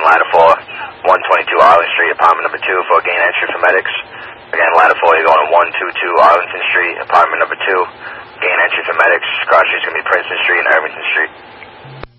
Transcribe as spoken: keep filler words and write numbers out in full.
ladder four, one twenty-two Arlington Street, apartment number two for gain entry for medics. Again, ladder four, you're going to one twenty-two Arlington Street, apartment number two, gain entry for medics. Cross street's going to be Princeton Street and Irvington Street.